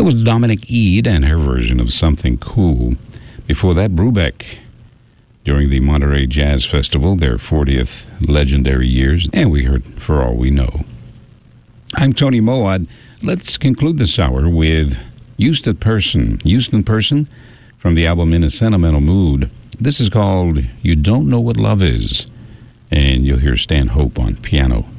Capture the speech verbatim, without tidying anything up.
was Dominic Eade and her version of Something Cool. Before that, Brubeck, during the Monterey Jazz Festival, their fortieth legendary years, and we heard For All We Know. I'm Tony Moad. Let's conclude this hour with Houston Person. Houston Person from the album In a Sentimental Mood. This is called You Don't Know What Love Is, and you'll hear Stan Hope on piano.